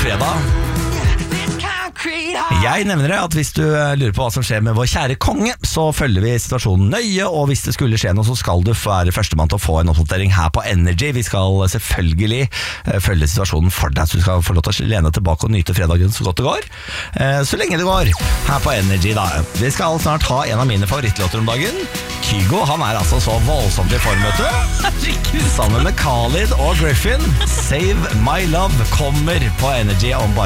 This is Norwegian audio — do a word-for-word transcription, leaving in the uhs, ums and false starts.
fredag. Jeg nevner det at hvis du lurer på hva som skjer med vår kjære konge, så følger vi situasjonen nøye, og hvis det skulle skje noe, så skal du være førstemann til å få en oppdatering her på Energy. Vi skal selvfølgelig følge situasjonen for deg, så du skal få lov til å lene tilbake og nyte fredagen så godt det går. Så lenge det går her på Energy da. Vi skal snart ha en av mine favorittlåter om dagen. Kygo, han er altså så voldsomt i formøte. Sammen med Khalid og Griffin. Save My Love kommer på Energy om bare